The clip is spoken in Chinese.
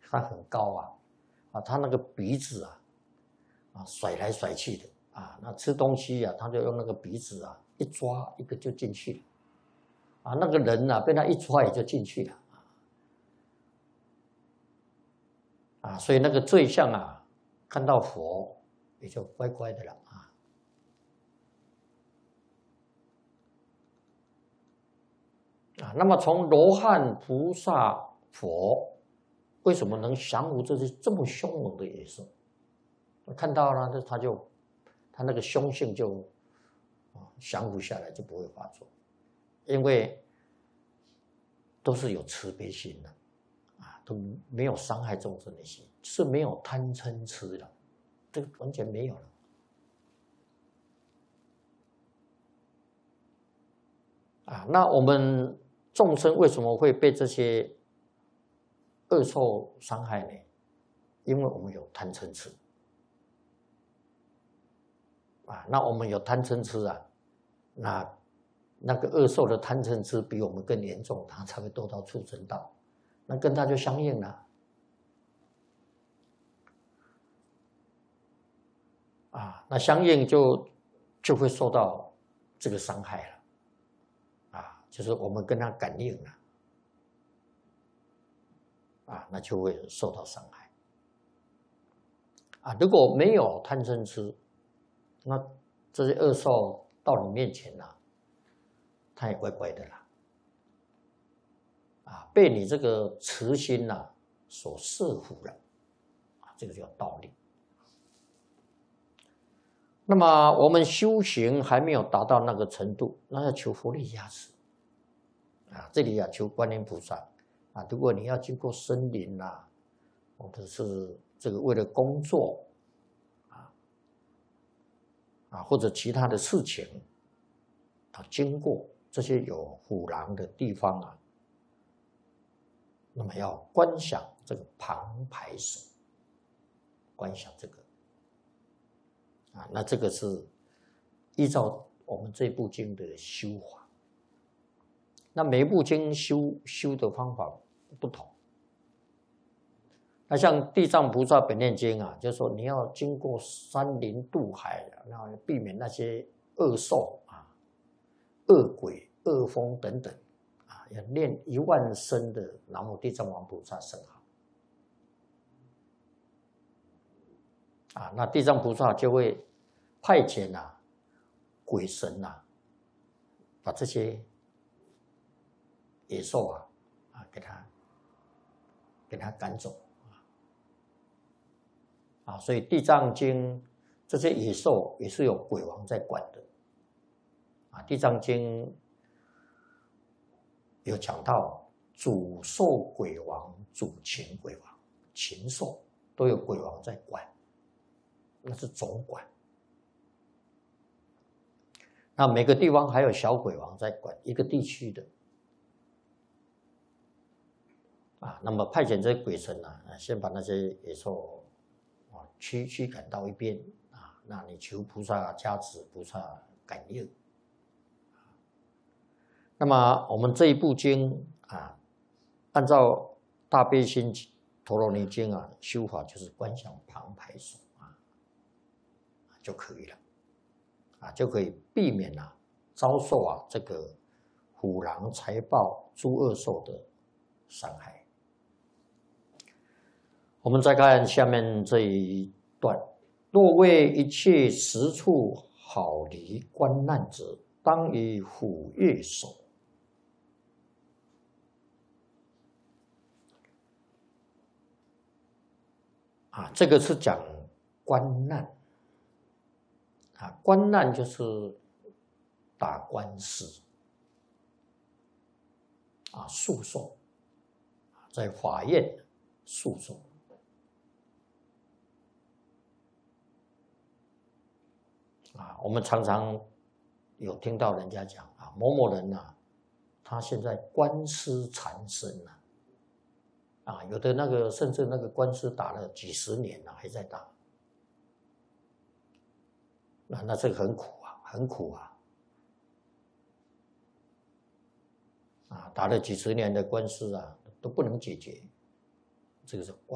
它很高它那个鼻子甩来甩去的那吃东西它就用那个鼻子一抓一个就进去了那个人被它一抓也就进去了所以那个罪相看到佛也就乖乖的了那么从罗汉、菩萨、佛，为什么能降服这些这么凶猛的野兽？看到了，他那个凶性就降服下来，就不会发作，因为都是有慈悲心的都没有伤害众生的心，是没有贪嗔痴的，这个完全没有了。那我们众生为什么会被这些恶兽伤害呢？因为我们有贪嗔痴那我们有贪嗔痴那个恶兽的贪嗔痴比我们更严重，它才会堕到畜生道，那跟它就相应了那相应就会受到这个伤害了就是我们跟它感应了那就会受到伤害如果没有贪嗔痴，那这些恶兽到你面前它也乖乖的啦被你这个慈心所摄服了这个叫道力。那么我们修行还没有达到那个程度，那要求佛力加持这里求观音菩萨如果你要经过森林或者是这个为了工作或者其他的事情经过这些有虎狼的地方那么要观想这个旁排手，观想这个那这个是依照我们这部经的修法。那每一部经修的方法不同。那像地藏菩萨本愿经就是说你要经过山林渡海然后避免那些恶兽恶鬼、恶风等等要念10000声的南无地藏王菩萨圣号那地藏菩萨就会派遣鬼神把这些野兽给他赶走所以地藏经这些野兽也是有鬼王在管的地藏经有讲到主兽鬼王、主禽鬼王，禽兽都有鬼王在管，那是总管。那每个地方还有小鬼王在管一个地区的那么派遣这些鬼神先把那些野兽驱赶到一边那你求菩萨加持，菩萨感应那么我们这一部经按照大悲心陀罗尼经修法就是观想旁排手就可以了就可以避免遭受这个虎狼、财豹、诸恶兽的伤害。我们再看下面这一段：若为一切实处好离观难者，当以虎越手。这个是讲观难观难就是打官司诉讼在法院诉讼我们常常有听到人家讲某某人他现在官司缠身有的那个甚至那个官司打了几10年还在打那这个很苦很苦打了几10年的官司都不能解决，这个是